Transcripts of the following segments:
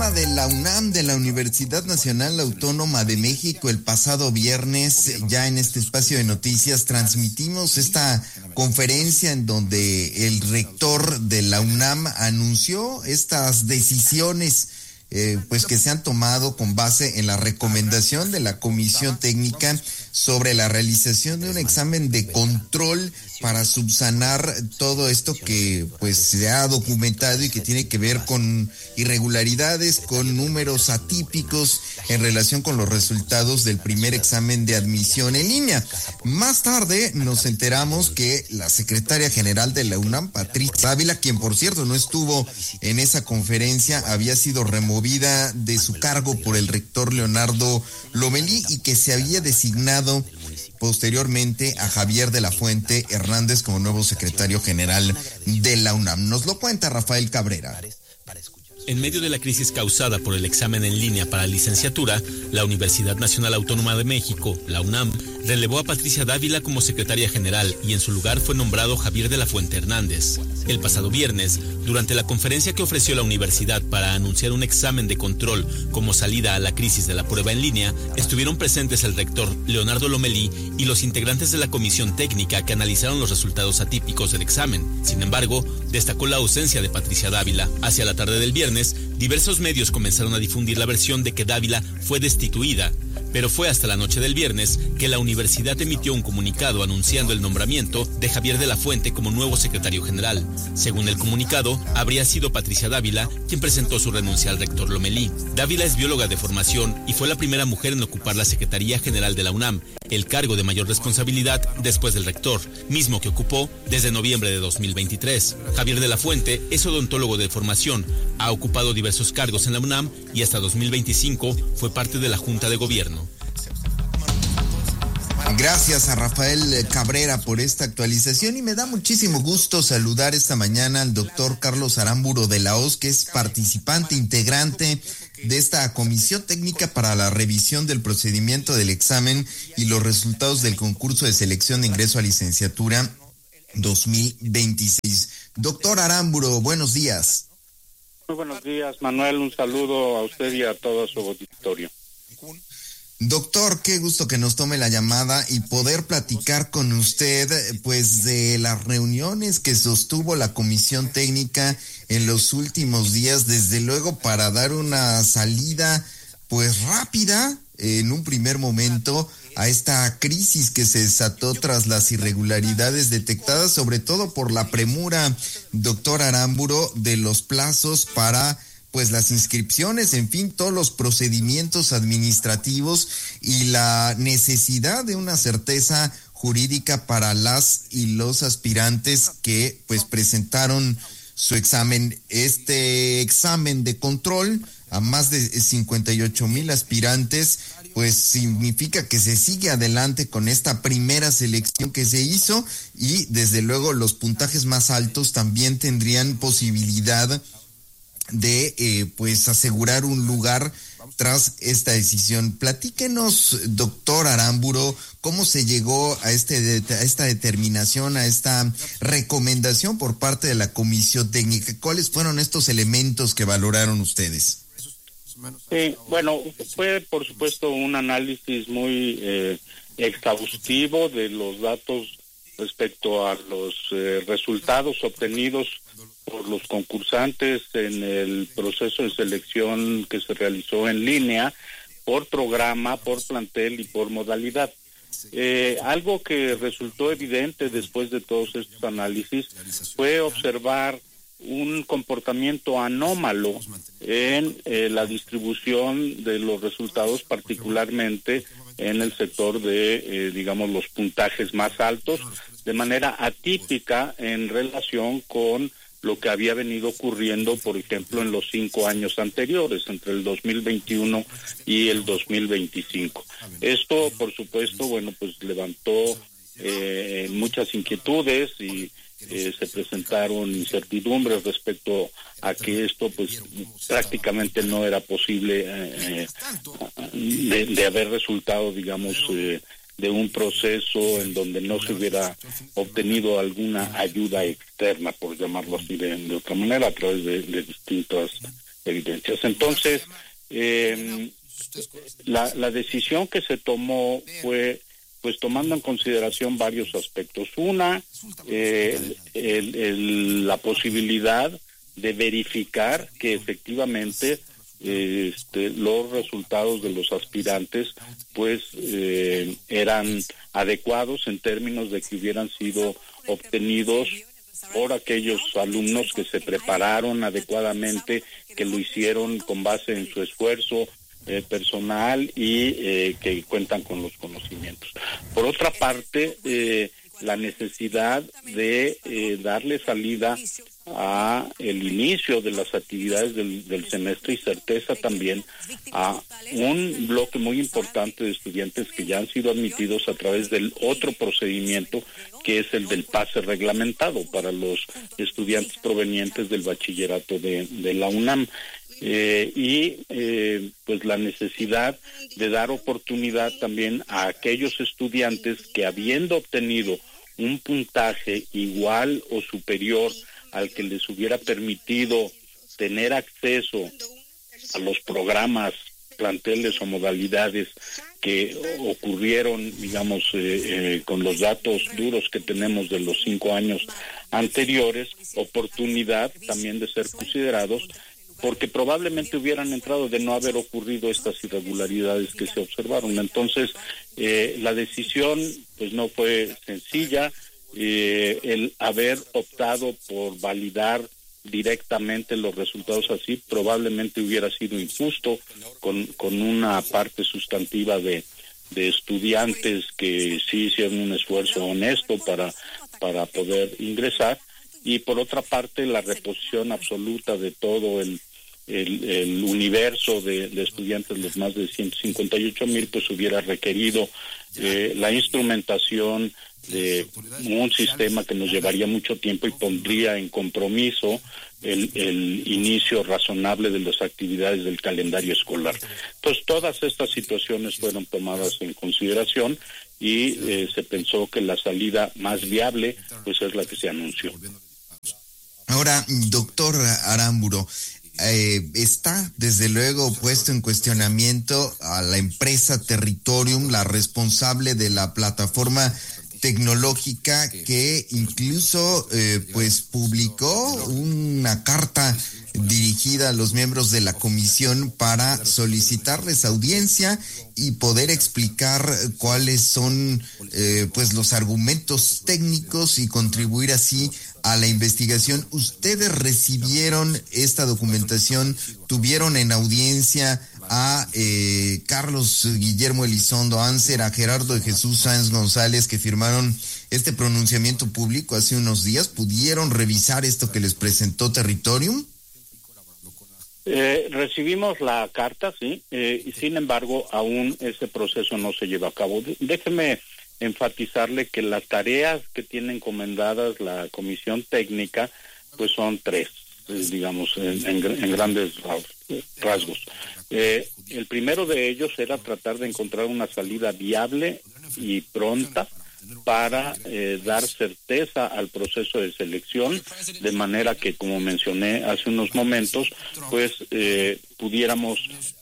programa de la UNAM, de la Universidad Nacional Autónoma de México, el pasado viernes, ya en este espacio de noticias, transmitimos esta conferencia en donde el rector de la UNAM anunció estas decisiones pues que se han tomado con base en la recomendación de la Comisión Técnica sobre la realización de un examen de control para subsanar todo esto que pues se ha documentado y que tiene que ver con irregularidades, con números atípicos en relación con los resultados del primer examen de admisión en línea. Más tarde nos enteramos que la secretaria general de la UNAM, Patricia Dávila, quien por cierto no estuvo en esa conferencia, había sido removida de su cargo por el rector Leonardo Lomelí y que se había designado posteriormente a Javier de la Fuente Hernández como nuevo secretario general de la UNAM. Nos lo cuenta Rafael Cabrera. En medio de la crisis causada por el examen en línea para licenciatura, la Universidad Nacional Autónoma de México, la UNAM, relevó a Patricia Dávila como secretaria general y en su lugar fue nombrado Javier de la Fuente Hernández. El pasado viernes, durante la conferencia que ofreció la universidad para anunciar un examen de control como salida a la crisis de la prueba en línea, estuvieron presentes el rector Leonardo Lomelí y los integrantes de la comisión técnica que analizaron los resultados atípicos del examen. Sin embargo, destacó la ausencia de Patricia Dávila. Hacia la tarde del viernes, diversos medios comenzaron a difundir la versión de que Dávila fue destituida, pero fue hasta la noche del viernes que la universidad emitió un comunicado anunciando el nombramiento de Javier de la Fuente como nuevo secretario general. Según el comunicado, habría sido Patricia Dávila quien presentó su renuncia al rector Lomelí. Dávila es bióloga de formación y fue la primera mujer en ocupar la Secretaría General de la UNAM, el cargo de mayor responsabilidad después del rector, mismo que ocupó desde noviembre de 2023. Javier de la Fuente es odontólogo de formación, ha ocupado diversos cargos en la UNAM y hasta 2025 fue parte de la Junta de Gobierno. Gracias a Rafael Cabrera por esta actualización y me da muchísimo gusto saludar esta mañana al doctor Carlos Aramburu de la OZ, que es participante integrante de esta comisión técnica para la revisión del procedimiento del examen y los resultados del concurso de selección de ingreso a licenciatura 2026. Doctor Aramburu, buenos días. Muy buenos días, Manuel. Un saludo a usted y a todo su auditorio. Doctor, qué gusto que nos tome la llamada y poder platicar con usted, pues, de las reuniones que sostuvo la comisión técnica en los últimos días, desde luego para dar una salida, pues, rápida, en un primer momento, a esta crisis que se desató tras las irregularidades detectadas, sobre todo por la premura, doctor Aramburu, de los plazos para pues las inscripciones, en fin, todos los procedimientos administrativos y la necesidad de una certeza jurídica para las y los aspirantes que pues presentaron su examen. Este examen de control a más de 58,000 aspirantes, pues significa que se sigue adelante con esta primera selección que se hizo y desde luego los puntajes más altos también tendrían posibilidad de pues asegurar un lugar tras esta decisión. Platíquenos, doctor Aramburu, cómo se llegó a esta determinación, a esta recomendación por parte de la comisión técnica. ¿Cuáles fueron estos elementos que valoraron ustedes? Bueno, fue por supuesto un análisis muy exhaustivo de los datos respecto a los resultados obtenidos por los concursantes en el proceso de selección que se realizó en línea, por programa, por plantel y por modalidad. Algo que resultó evidente después de todos estos análisis fue observar un comportamiento anómalo en la distribución de los resultados, particularmente en el sector de, digamos, los puntajes más altos, de manera atípica en relación con lo que había venido ocurriendo, por ejemplo, en los 5 años anteriores, entre el 2021 y el 2025. Esto, por supuesto, bueno, pues levantó muchas inquietudes y se presentaron incertidumbres respecto a que esto pues prácticamente no era posible de haber resultado, digamos, de un proceso en donde no se hubiera obtenido alguna ayuda externa, por llamarlo así de otra manera, a través de distintas evidencias. Entonces, la decisión que se tomó fue pues tomando en consideración varios aspectos. Una, la posibilidad de verificar que efectivamente los resultados de los aspirantes pues eran adecuados en términos de que hubieran sido obtenidos por aquellos alumnos que se prepararon adecuadamente, que lo hicieron con base en su esfuerzo personal y que cuentan con los conocimientos. Por otra parte, la necesidad de darle salida a el inicio de las actividades del semestre y certeza también a un bloque muy importante de estudiantes que ya han sido admitidos a través del otro procedimiento, que es el del pase reglamentado para los estudiantes provenientes del bachillerato de la UNAM. Pues la necesidad de dar oportunidad también a aquellos estudiantes que, habiendo obtenido un puntaje igual o superior al que les hubiera permitido tener acceso a los programas, planteles o modalidades que ocurrieron, digamos, con los datos duros que tenemos de los 5 años anteriores, oportunidad también de ser considerados, porque probablemente hubieran entrado de no haber ocurrido estas irregularidades que se observaron. Entonces, la decisión pues no fue sencilla. El haber optado por validar directamente los resultados así probablemente hubiera sido injusto con una parte sustantiva de estudiantes que sí hicieron un esfuerzo honesto para poder ingresar, y por otra parte la reposición absoluta de todo el universo de estudiantes, los más de 158,000, pues hubiera requerido la instrumentación de un sistema que nos llevaría mucho tiempo y pondría en compromiso el inicio razonable de las actividades del calendario escolar. Entonces, todas estas situaciones fueron tomadas en consideración y se pensó que la salida más viable pues es la que se anunció. Ahora, doctor Aramburu, está desde luego puesto en cuestionamiento a la empresa Territorium, la responsable de la plataforma tecnológica, que incluso pues publicó una carta dirigida a los miembros de la comisión para solicitarles audiencia y poder explicar cuáles son pues los argumentos técnicos y contribuir así a la investigación. ¿Ustedes recibieron esta documentación? ¿Tuvieron en audiencia a Carlos Guillermo Elizondo Anser, a Gerardo de Jesús Sáenz González, que firmaron este pronunciamiento público hace unos días? ¿Pudieron revisar esto que les presentó Territorium? Recibimos la carta, sí, y sin embargo aún ese proceso no se lleva a cabo. Déjeme enfatizarle que las tareas que tiene encomendadas la comisión técnica pues son 3, digamos, en grandes rasgos. El primero de ellos era tratar de encontrar una salida viable y pronta para dar certeza al proceso de selección, de manera que, como mencioné hace unos momentos, pues pudiéramos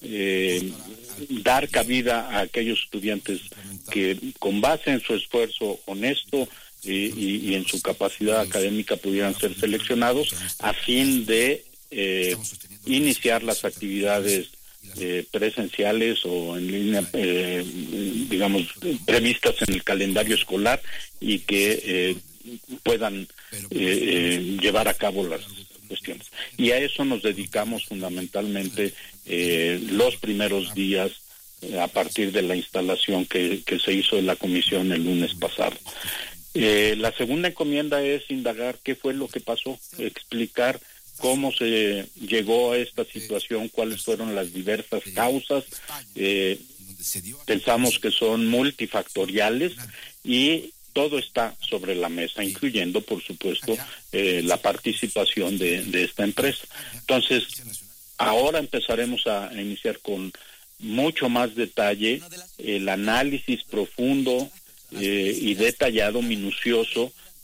dar cabida a aquellos estudiantes que, con base en su esfuerzo honesto y en su capacidad académica, pudieran ser seleccionados a fin de iniciar las actividades presenciales o en línea, digamos, previstas en el calendario escolar, y que puedan llevar a cabo las cuestiones. Y a eso nos dedicamos fundamentalmente los primeros días a partir de la instalación que se hizo de la comisión el lunes pasado. La segunda encomienda es indagar qué fue lo que pasó, explicar cómo se llegó a esta situación, cuáles fueron las diversas causas. Pensamos que son multifactoriales y todo está sobre la mesa, incluyendo, por supuesto, la participación de esta empresa. Entonces, ahora empezaremos a iniciar con mucho más detalle el análisis profundo y detallado, minucioso,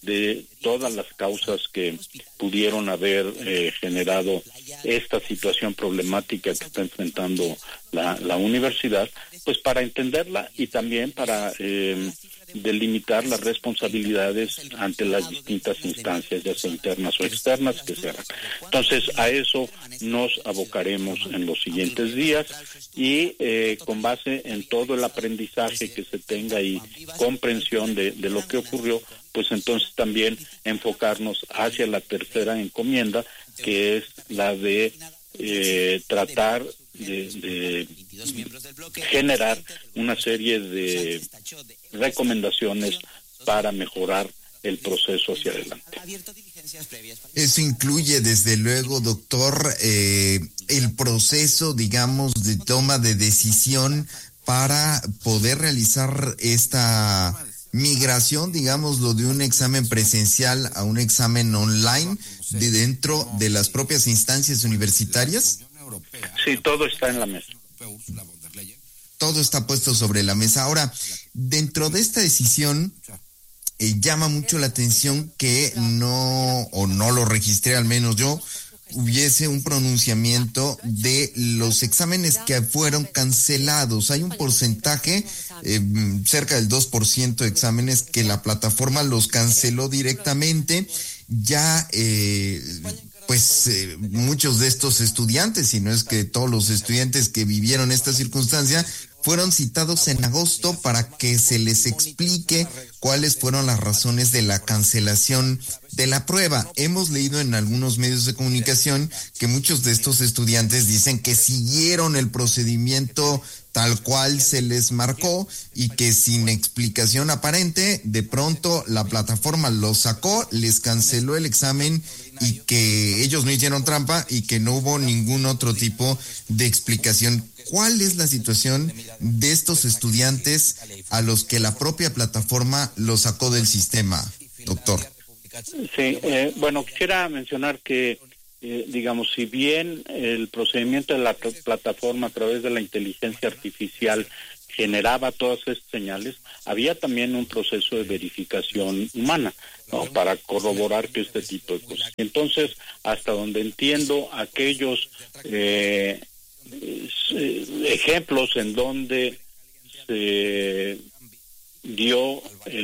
de todas las causas que pudieron haber generado esta situación problemática que está enfrentando la universidad, pues para entenderla y también para delimitar las responsabilidades ante las distintas instancias, ya sea internas o externas, que se hagan. Entonces, a eso nos abocaremos en los siguientes días y con base en todo el aprendizaje que se tenga y comprensión de lo que ocurrió, pues entonces también enfocarnos hacia la tercera encomienda, que es la de tratar de generar una serie de recomendaciones para mejorar el proceso hacia adelante. Eso incluye, desde luego, doctor, el proceso, digamos, de toma de decisión para poder realizar esta migración, digámoslo, de un examen presencial a un examen online de dentro de las propias instancias universitarias. Sí, todo está en la mesa. Todo está puesto sobre la mesa. Ahora, dentro de esta decisión, llama mucho la atención que no lo registré, al menos yo, hubiese un pronunciamiento de los exámenes que fueron cancelados. Hay un porcentaje, cerca del 2% de exámenes que la plataforma los canceló directamente. Ya, muchos de estos estudiantes, si no es que todos los estudiantes que vivieron esta circunstancia, fueron citados en agosto para que se les explique cuáles fueron las razones de la cancelación de la prueba. Hemos leído en algunos medios de comunicación que muchos de estos estudiantes dicen que siguieron el procedimiento tal cual se les marcó y que sin explicación aparente, de pronto la plataforma los sacó, les canceló el examen y que ellos no hicieron trampa y que no hubo ningún otro tipo de explicación. ¿Cuál es la situación de estos estudiantes a los que la propia plataforma los sacó del sistema, doctor? Sí, quisiera mencionar que, si bien el procedimiento de la plataforma a través de la inteligencia artificial generaba todas estas señales, había también un proceso de verificación humana, ¿no?, para corroborar que este tipo de cosas. Entonces, hasta donde entiendo, aquellos ejemplos en donde se dio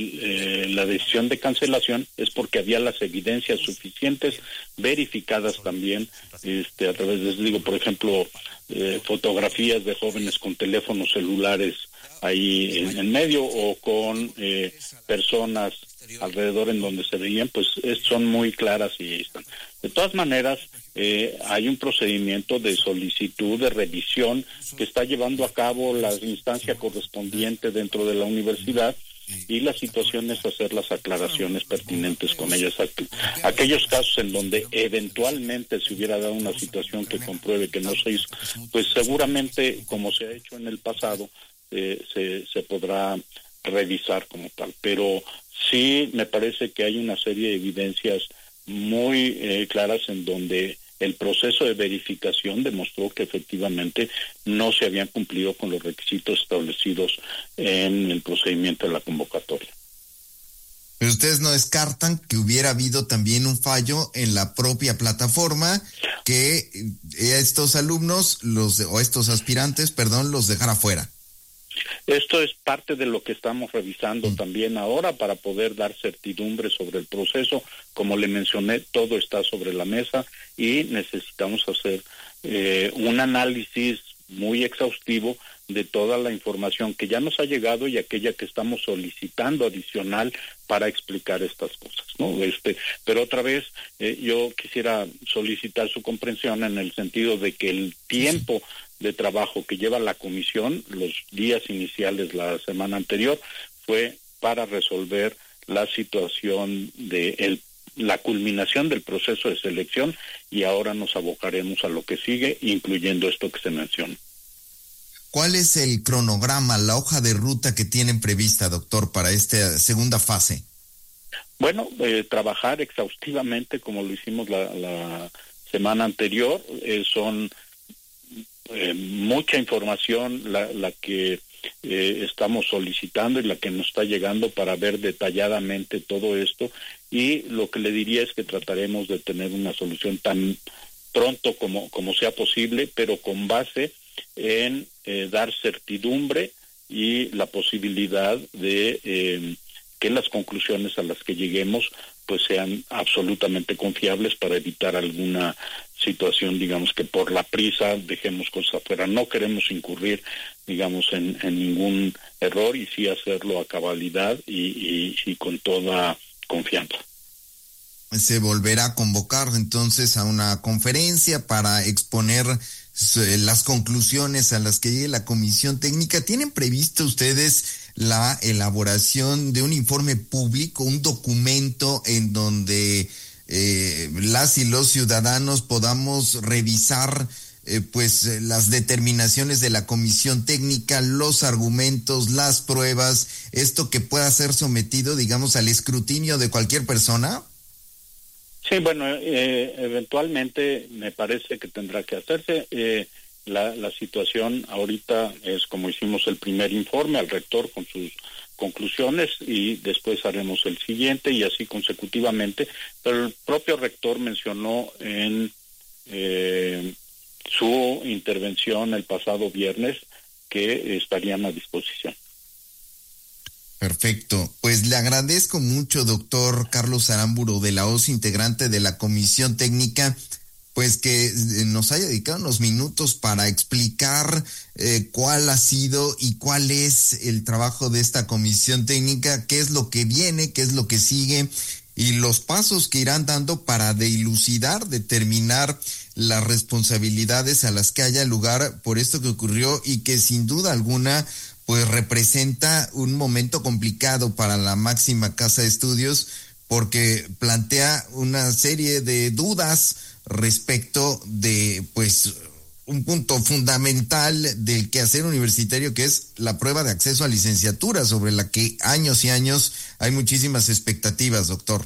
la decisión de cancelación es porque había las evidencias suficientes, verificadas también a través de, por ejemplo, fotografías de jóvenes con teléfonos celulares ahí en medio o con personas alrededor en donde se veían, pues son muy claras y ahí están. De todas maneras, hay un procedimiento de solicitud, de revisión que está llevando a cabo la instancia correspondiente dentro de la universidad, y la situación es hacer las aclaraciones pertinentes con ellas. Aquellos casos en donde eventualmente se hubiera dado una situación que compruebe que no se hizo, pues seguramente, como se ha hecho en el pasado, se podrá revisar como tal. Pero sí me parece que hay una serie de evidencias muy claras en donde el proceso de verificación demostró que efectivamente no se habían cumplido con los requisitos establecidos en el procedimiento de la convocatoria. Pero ustedes no descartan que hubiera habido también un fallo en la propia plataforma que estos alumnos, estos aspirantes, los dejara fuera. Esto es parte de lo que estamos revisando también ahora para poder dar certidumbre sobre el proceso. Como le mencioné, todo está sobre la mesa y necesitamos hacer un análisis muy exhaustivo de toda la información que ya nos ha llegado y aquella que estamos solicitando adicional para explicar estas cosas, ¿no? Pero otra vez, yo quisiera solicitar su comprensión en el sentido de que el tiempo de trabajo que lleva la comisión, los días iniciales la semana anterior, fue para resolver la situación de la culminación del proceso de selección, y ahora nos abocaremos a lo que sigue, incluyendo esto que se menciona. ¿Cuál es el cronograma, la hoja de ruta que tienen prevista, doctor, para esta segunda fase? Bueno, trabajar exhaustivamente como lo hicimos la semana anterior. Son mucha información la que estamos solicitando y la que nos está llegando para ver detalladamente todo esto, y lo que le diría es que trataremos de tener una solución tan pronto como sea posible, pero con base en dar certidumbre y la posibilidad de que las conclusiones a las que lleguemos pues sean absolutamente confiables para evitar alguna situación, digamos, que por la prisa dejemos cosas afuera. No queremos incurrir, digamos, en ningún error, y sí hacerlo a cabalidad y con toda confianza. Se volverá a convocar entonces a una conferencia para exponer las conclusiones a las que llegue la comisión técnica. ¿Tienen previsto ustedes la elaboración de un informe público, un documento en donde las y los ciudadanos podamos revisar las determinaciones de la comisión técnica, los argumentos, las pruebas, esto que pueda ser sometido, digamos, al escrutinio de cualquier persona? Sí, bueno, eventualmente me parece que tendrá que hacerse. La situación ahorita es como hicimos el primer informe al rector con sus conclusiones, y después haremos el siguiente y así consecutivamente, pero el propio rector mencionó en su intervención el pasado viernes que estarían a disposición. Perfecto. Pues le agradezco mucho, doctor Carlos Aramburu de la OSS, integrante de la Comisión Técnica, pues que nos haya dedicado unos minutos para explicar cuál ha sido y cuál es el trabajo de esta Comisión Técnica, qué es lo que viene, qué es lo que sigue y los pasos que irán dando para dilucidar, determinar las responsabilidades a las que haya lugar por esto que ocurrió y que sin duda alguna pues representa un momento complicado para la máxima casa de estudios, porque plantea una serie de dudas respecto de pues un punto fundamental del quehacer universitario, que es la prueba de acceso a licenciatura, sobre la que años y años hay muchísimas expectativas, doctor.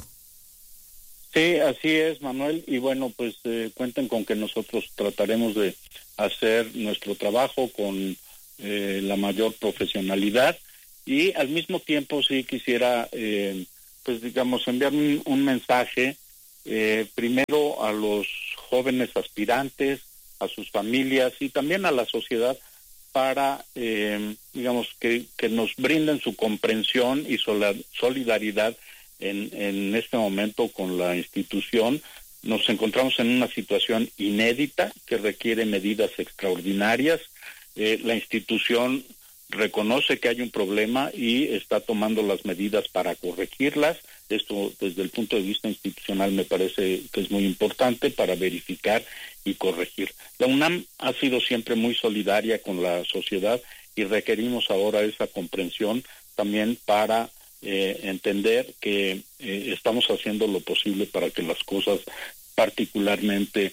Sí, así es, Manuel, y bueno, pues cuenten con que nosotros trataremos de hacer nuestro trabajo con la mayor profesionalidad, y al mismo tiempo sí quisiera pues digamos enviar un mensaje primero a los jóvenes aspirantes, a sus familias y también a la sociedad, para digamos que nos brinden su comprensión y solidaridad en este momento con la institución. Nos encontramos en una situación inédita que requiere medidas extraordinarias. La institución reconoce que hay un problema y está tomando las medidas para corregirlas. Esto desde el punto de vista institucional me parece que es muy importante para verificar y corregir. La UNAM ha sido siempre muy solidaria con la sociedad y requerimos ahora esa comprensión también para entender que estamos haciendo lo posible para que las cosas particularmente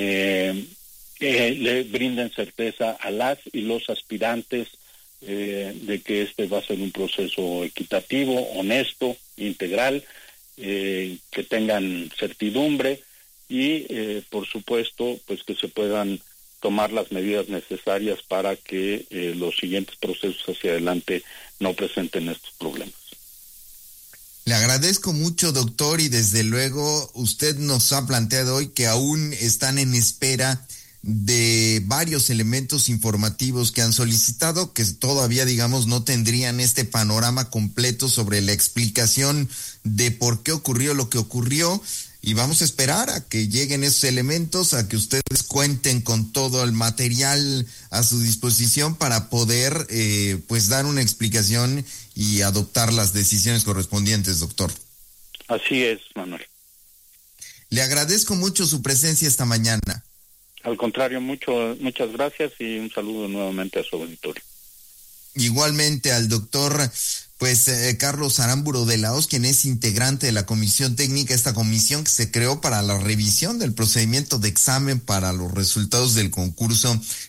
le brinden certeza a las y los aspirantes de que este va a ser un proceso equitativo, honesto, integral, que tengan certidumbre y por supuesto pues que se puedan tomar las medidas necesarias para que los siguientes procesos hacia adelante no presenten estos problemas. Le agradezco mucho, doctor, y desde luego usted nos ha planteado hoy que aún están en espera de varios elementos informativos que han solicitado, que todavía, digamos, no tendrían este panorama completo sobre la explicación de por qué ocurrió lo que ocurrió, y vamos a esperar a que lleguen esos elementos, a que ustedes cuenten con todo el material a su disposición para poder pues dar una explicación y adoptar las decisiones correspondientes, doctor. Así es, Manuel. Le agradezco mucho su presencia esta mañana. Al contrario, muchas gracias y un saludo nuevamente a su auditorio. Igualmente al doctor Carlos Aramburu de la OSS, quien es integrante de la Comisión Técnica, esta comisión que se creó para la revisión del procedimiento de examen para los resultados del concurso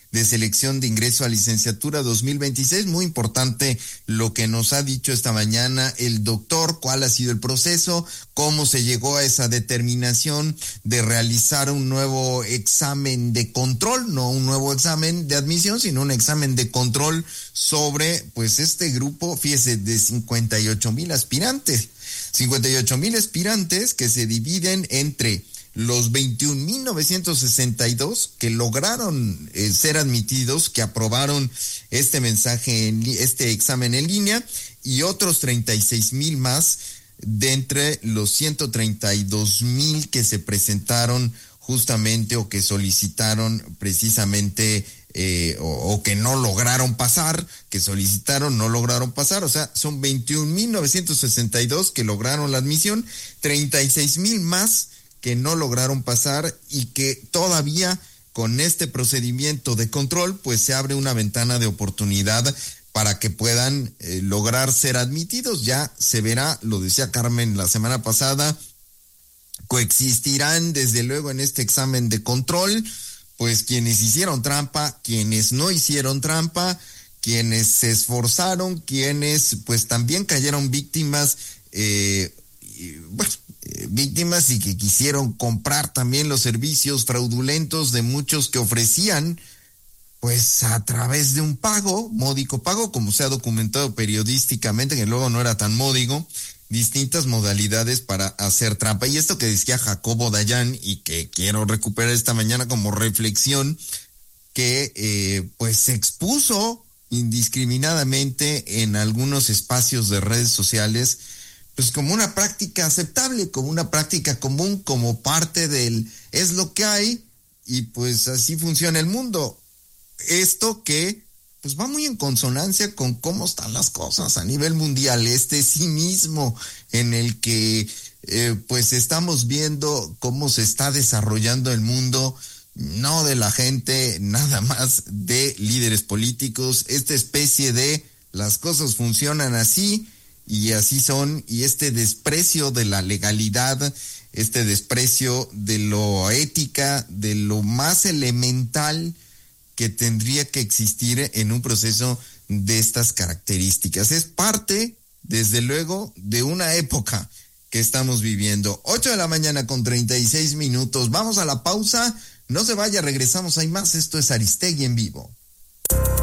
de selección de ingreso a licenciatura 2026. Muy importante lo que nos ha dicho esta mañana el doctor, cuál ha sido el proceso, cómo se llegó a esa determinación de realizar un nuevo examen de control, no un nuevo examen de admisión, sino un examen de control sobre, pues, este grupo, fíjese, de 58,000 aspirantes. 58,000 aspirantes que se dividen entre los 21,962 que lograron ser admitidos, que aprobaron este examen en línea, y otros 36,000 más de entre los 132,000 que se presentaron justamente o que solicitaron precisamente o que no lograron pasar, que solicitaron, no lograron pasar. O sea, son 21,962 que lograron la admisión, 36,000 más que no lograron pasar, y que todavía con este procedimiento de control pues se abre una ventana de oportunidad para que puedan lograr ser admitidos. Ya se verá, lo decía Carmen la semana pasada, coexistirán desde luego en este examen de control pues quienes hicieron trampa, quienes no hicieron trampa, quienes se esforzaron, quienes pues también cayeron víctimas, víctimas y que quisieron comprar también los servicios fraudulentos de muchos que ofrecían, pues a través de un pago, módico pago, como se ha documentado periodísticamente, que luego no era tan módico, distintas modalidades para hacer trampa. Y esto que decía Jacobo Dayan y que quiero recuperar esta mañana como reflexión, que pues se expuso indiscriminadamente en algunos espacios de redes sociales, pues como una práctica aceptable, como una práctica común, como parte del es lo que hay y pues así funciona el mundo. Esto que pues va muy en consonancia con cómo están las cosas a nivel mundial, este cinismo en el que pues estamos viendo cómo se está desarrollando el mundo, no de la gente, nada más de líderes políticos, esta especie de las cosas funcionan así y así son, y este desprecio de la legalidad, este desprecio de lo ética, de lo más elemental que tendría que existir en un proceso de estas características. Es parte, desde luego, de una época que estamos viviendo. 8:36 a.m. Vamos a la pausa. No se vaya, regresamos. Hay más. Esto es Aristegui en vivo.